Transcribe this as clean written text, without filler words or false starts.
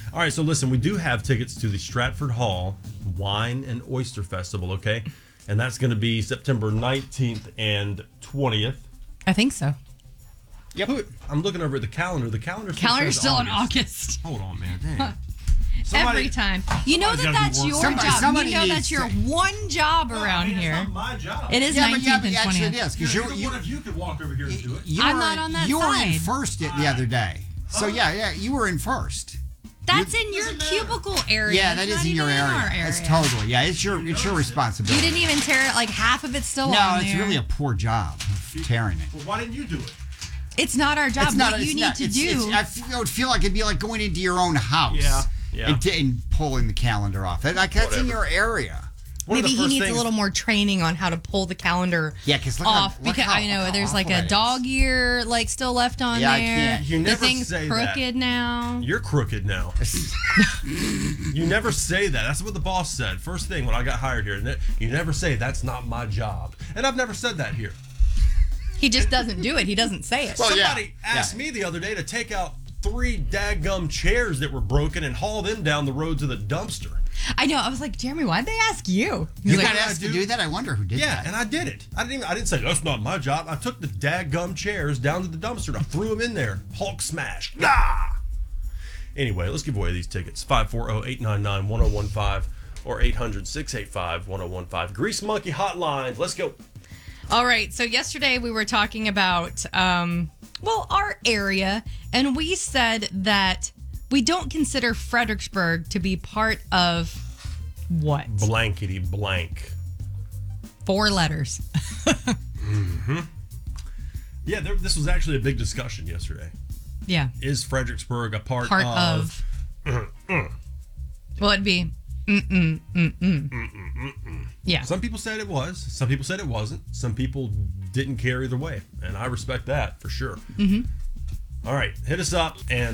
All right, so listen, we do have tickets to the Stratford Hall Wine and Oyster Festival, okay? And that's going to be September 19th and 20th. I think so. Yep. I'm looking over at the calendar. The calendar's still in August. Hold on, man. Dang. Every time. You know that's your job. You know that's your one job around here. It's not my job. It is 19th and 20th. It is, because one of you could walk over here and do it. I'm not on that You were in side. first the other day. So, yeah, you were in first. That's in your cubicle area. Yeah, that is in your area. It's totally. Yeah, it's your responsibility. You didn't even tear it. Like half of it's still on No, there. it's really a poor job of tearing it. Well, why didn't you do it? It's not our job. What you need to do. I would feel like it'd be like going into your own house. Yeah. And pulling the calendar off. That's in your area. Maybe he needs a little more training on how to pull the calendar off. Because I know there's like a dog ear like still left on there. I can't. You never the thing's say crooked now. You're crooked now. You never say that. That's what the boss said. First thing when I got hired here. You never say that's not my job. And I've never said that here. He just doesn't do it. He doesn't say it. Well, somebody asked me the other day to take out 3 daggum chairs that were broken and haul them down the road to the dumpster. I know. I was like, Jeremy, why'd they ask you? You got asked to do that? I wonder who did that. Yeah, and I did it. I didn't say that's not my job. I took the daggum chairs down to the dumpster and I threw them in there. Hulk smash. Ah! Anyway, let's give away these tickets. 540-899-1015 or 800-685-1015. Grease Monkey Hotline. Let's go. All right. So yesterday we were talking about, our area, and we said that we don't consider Fredericksburg to be part of what? Blankety blank. 4 letters. Mm-hmm. Yeah, this was actually a big discussion yesterday. Yeah. Is Fredericksburg a part of? Well, it'd be Yeah. Some people said it was. Some people said it wasn't. Some people didn't care either way, and I respect that for sure. Mm-hmm. All right, hit us up and